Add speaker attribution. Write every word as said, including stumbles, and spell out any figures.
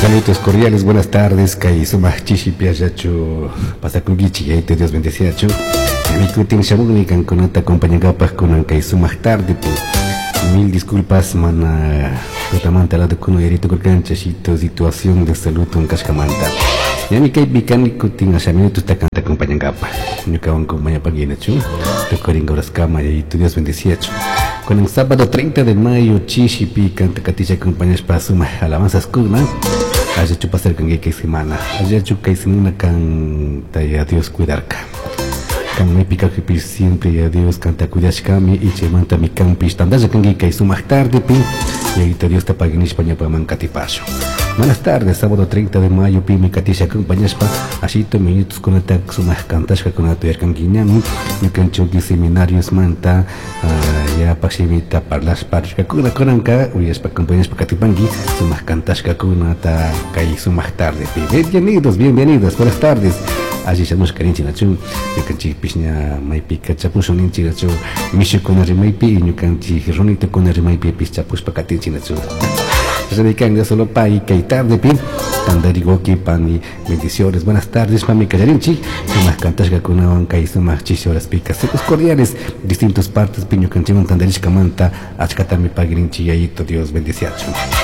Speaker 1: Saludos cordiales, buenas tardes. Kay sumah chishi piajachu pasakugichi yaite Dios bendeciachu. Mi kutin shabuni kan konata acompañagapas con kay sumah tarde. Mil disculpas mana totamanta la de kuno yerito kurkancha shito situación de salud un kaskamanta. Ya mi kay bikan kutin ashamino tu ta kanta acompañagapas. Ni kawan kumaya pagina chu. Te koringa oraskama yaite Dios bendeciachu. Con el sábado treinta de mayo, Chichipi canta Katisha acompañas para suma alabanzas kuna. Ayer chupa cerca en que semana. Ayer chupa y semana canta y a Dios cuidarka. Can me pica que siempre y a Dios canta cuidashkami y che manta mi campi standaje can que suma tarde pi. Y ahorita Dios te pague en España para mancatipacho. Buenas tardes, sábado treinta de mayo, pi mi Katisha acompañas para así to minutos con ataque suma cantas que con atuer can guiñami. Mi cancho de seminarios manta. Ya pasimita parlas parlas kakuna konanka uyas pa compañías pa katipangi sumas cantas kakuna ta kai sumas tarde. Bienvenidos, bienvenidas, buenas tardes. Allí ya nos carinchi nachu, yo canchi pisña maipi cachapuso ninchi nachu, misho con el maipi y yo canchi ronito con el maipi pichapus pa katinchi nachu. Se dedican ya solo pa y kai tarde pi. Tandarigoki pani bendiciones, buenas tardes mami callarinchi, sumas cantas kakuna wanka y sumas chichoras picas secos cordiales, distintas partes piño canchimon tandarish camanta, achkatami pagirinchi yayito Dios bendiciacho.